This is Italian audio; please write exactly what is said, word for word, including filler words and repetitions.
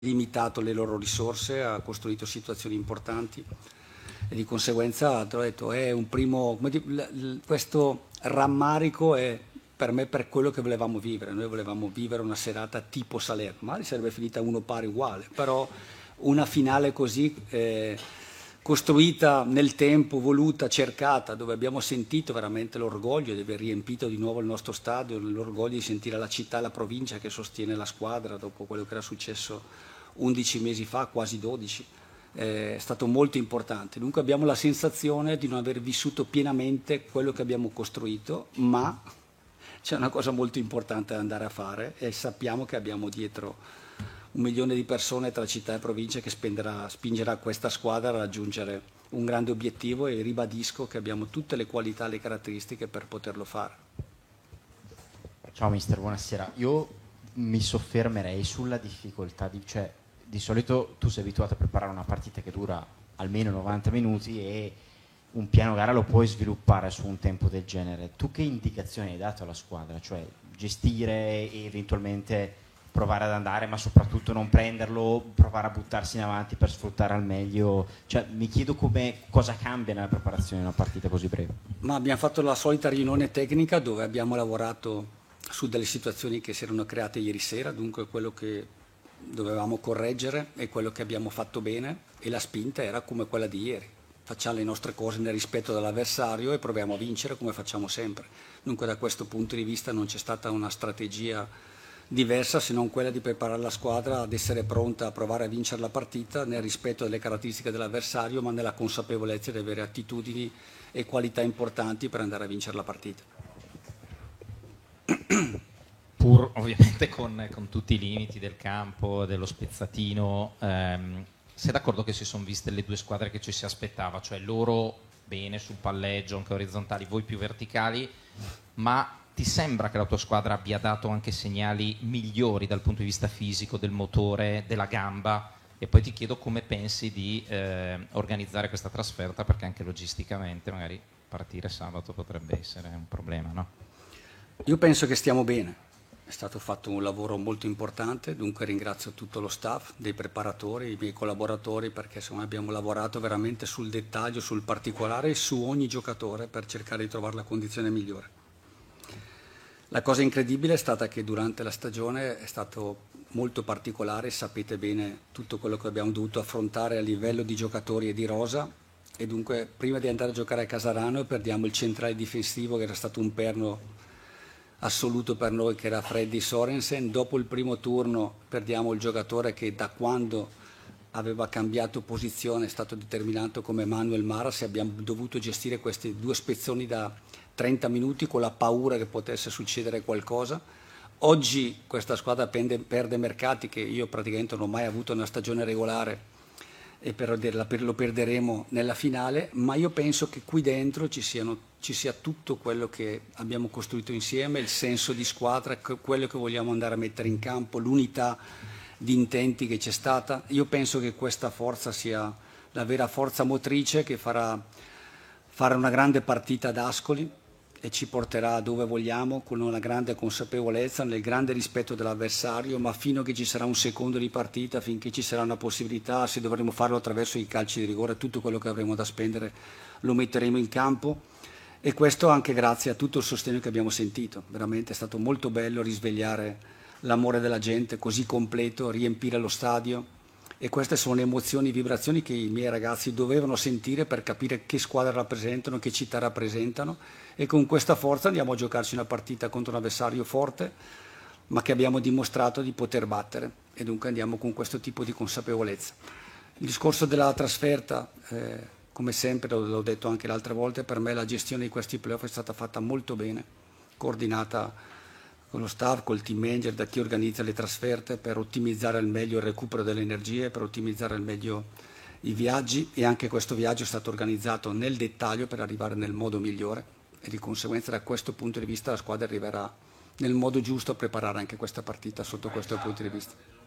limitato le loro risorse, ha costruito situazioni importanti e di conseguenza te l'ho detto, è un primo, come dire, l- l- questo rammarico è per me per quello che volevamo vivere. Noi volevamo vivere una serata tipo Salerno, magari sarebbe finita uno pari uguale, però una finale così eh, costruita nel tempo, voluta, cercata, dove abbiamo sentito veramente l'orgoglio di aver riempito di nuovo il nostro stadio, l'orgoglio di sentire la città e la provincia che sostiene la squadra dopo quello che era successo undici mesi fa, quasi dodici. È stato molto importante. Dunque abbiamo la sensazione di non aver vissuto pienamente quello che abbiamo costruito, ma c'è una cosa molto importante da andare a fare e sappiamo che abbiamo dietro un milione di persone tra città e province che spenderà, spingerà questa squadra a raggiungere un grande obiettivo e ribadisco che abbiamo tutte le qualità e le caratteristiche per poterlo fare. Ciao mister, buonasera. Io mi soffermerei sulla difficoltà di, cioè, di solito tu sei abituato a preparare una partita che dura almeno novanta minuti e un piano gara lo puoi sviluppare su un tempo del genere. Tu che indicazioni hai dato alla squadra? Cioè gestire e eventualmente provare ad andare, ma soprattutto non prenderlo, provare a buttarsi in avanti per sfruttare al meglio. Cioè, mi chiedo come, cosa cambia nella preparazione di una partita così breve. Ma abbiamo fatto la solita riunione tecnica dove abbiamo lavorato su delle situazioni che si erano create ieri sera, dunque quello che dovevamo correggere e quello che abbiamo fatto bene, e la spinta era come quella di ieri. Facciamo le nostre cose nel rispetto dell'avversario e proviamo a vincere come facciamo sempre. Dunque da questo punto di vista non c'è stata una strategia diversa se non quella di preparare la squadra ad essere pronta a provare a vincere la partita nel rispetto delle caratteristiche dell'avversario, ma nella consapevolezza di avere attitudini e qualità importanti per andare a vincere la partita. Pur ovviamente con, con tutti i limiti del campo, dello spezzatino, ehm, sei d'accordo che si sono viste le due squadre che ci si aspettava, cioè loro bene sul palleggio, anche orizzontali, voi più verticali, ma ti sembra che la tua squadra abbia dato anche segnali migliori dal punto di vista fisico, del motore, della gamba? E poi ti chiedo come pensi di eh, organizzare questa trasferta, perché anche logisticamente magari partire sabato potrebbe essere un problema, no? Io penso che stiamo bene. È stato fatto un lavoro molto importante, dunque ringrazio tutto lo staff, dei preparatori, i miei collaboratori, perché insomma, abbiamo lavorato veramente sul dettaglio, sul particolare e su ogni giocatore per cercare di trovare la condizione migliore. La cosa incredibile è stata che durante la stagione è stato molto particolare, sapete bene tutto quello che abbiamo dovuto affrontare a livello di giocatori e di rosa, e dunque prima di andare a giocare a Casarano perdiamo il centrale difensivo che era stato un perno assoluto per noi, che era Freddy Sorensen. Dopo il primo turno perdiamo il giocatore che da quando aveva cambiato posizione è stato determinato come Manuel Maras, e abbiamo dovuto gestire questi due spezzoni da trenta minuti con la paura che potesse succedere qualcosa. Oggi questa squadra perde, perde mercati che io praticamente non ho mai avuto nella stagione regolare e per, lo perderemo nella finale, ma io penso che qui dentro ci, siano, ci sia tutto quello che abbiamo costruito insieme, il senso di squadra, quello che vogliamo andare a mettere in campo, l'unità di intenti che c'è stata. Io penso che questa forza sia la vera forza motrice che farà fare una grande partita ad Ascoli e ci porterà dove vogliamo, con una grande consapevolezza, nel grande rispetto dell'avversario, ma fino a che ci sarà un secondo di partita, finché ci sarà una possibilità, se dovremo farlo attraverso i calci di rigore, tutto quello che avremo da spendere lo metteremo in campo, e questo anche grazie a tutto il sostegno che abbiamo sentito. Veramente è stato molto bello risvegliare l'amore della gente così completo, riempire lo stadio, e queste sono le emozioni, vibrazioni che i miei ragazzi dovevano sentire per capire che squadra rappresentano, che città rappresentano, e con questa forza andiamo a giocarci una partita contro un avversario forte, ma che abbiamo dimostrato di poter battere, e dunque andiamo con questo tipo di consapevolezza. Il discorso della trasferta, eh, come sempre, l'ho detto anche le altre volte, per me la gestione di questi playoff è stata fatta molto bene, coordinata con lo staff, col team manager, da chi organizza le trasferte, per ottimizzare al meglio il recupero delle energie, per ottimizzare al meglio i viaggi, e anche questo viaggio è stato organizzato nel dettaglio per arrivare nel modo migliore, e di conseguenza da questo punto di vista la squadra arriverà nel modo giusto a preparare anche questa partita sotto questo punto di vista.